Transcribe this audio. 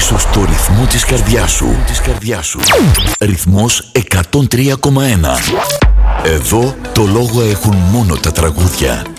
πίσω στο ρυθμό της καρδιάς σου. Ρυθμός 103,1. Εδώ το λόγο έχουν μόνο τα τραγούδια.